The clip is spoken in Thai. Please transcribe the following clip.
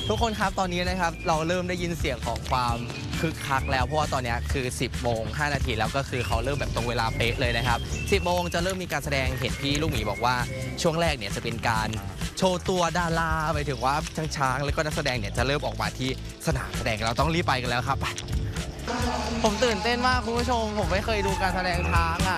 ทุกคนครับตอนนี้นะครับเราเริ่มได้ยินเสียงของความคึกคักแล้วเพราะว่าตอนนี้คือ 10 โมง 5 นาทีแล้วก็คือเขาเริ่มแบบตรงเวลาเป๊ะเลยนะครับ 10 โมงจะเริ่มมีการแสดงเห็นพี่ลูกหมีบอกว่าช่วงแรกเนี่ยจะเป็นการโชว์ตัวดาราไปถึงว่าช้างๆแล้วก็นักแสดงเนี่ยจะเริ่มออกมาที่สนามแสดงเราต้องรีบไปกันแล้วครับผมตื่นเต้นมากคุณผู้ชมผมไม่เคยดูการแสดงช้างอ่ะ